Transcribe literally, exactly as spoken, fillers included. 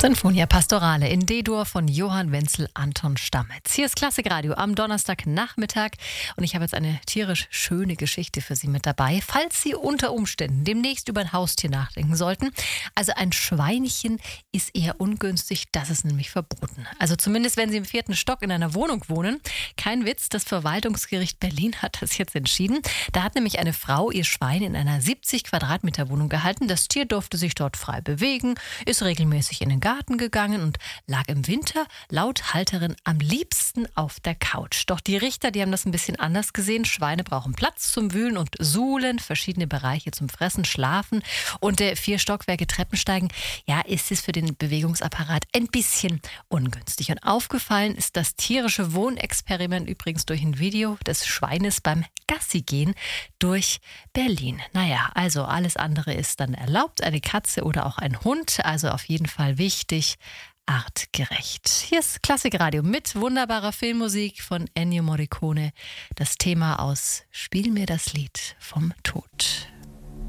Sinfonia Pastorale in D-Dur von Johann Wenzel Anton Stammetz. Hier ist Klassikradio am Donnerstagnachmittag und ich habe jetzt eine tierisch schöne Geschichte für Sie mit dabei, falls Sie unter Umständen demnächst über ein Haustier nachdenken sollten. Also ein Schweinchen ist eher ungünstig, das ist nämlich verboten. Also zumindest, wenn Sie im vierten Stock in einer Wohnung wohnen. Kein Witz, das Verwaltungsgericht Berlin hat das jetzt entschieden. Da hat nämlich eine Frau ihr Schwein in einer siebzig Quadratmeter Wohnung gehalten. Das Tier durfte sich dort frei bewegen, ist regelmäßig in den Garten gegangen und lag im Winter laut Halterin am liebsten auf der Couch. Doch die Richter, die haben das ein bisschen anders gesehen. Schweine brauchen Platz zum Wühlen und Suhlen, verschiedene Bereiche zum Fressen, Schlafen und äh, vier Stockwerke Treppensteigen. Ja, ist es für den Bewegungsapparat ein bisschen ungünstig. Und aufgefallen ist das tierische Wohnexperiment übrigens durch ein Video des Schweines beim Gassigehen durch Berlin. Naja, also alles andere ist dann erlaubt, eine Katze oder auch ein Hund, also auf jeden Fall wichtig, artgerecht. Hier ist Klassikradio mit wunderbarer Filmmusik von Ennio Morricone. Das Thema aus Spiel mir das Lied vom Tod.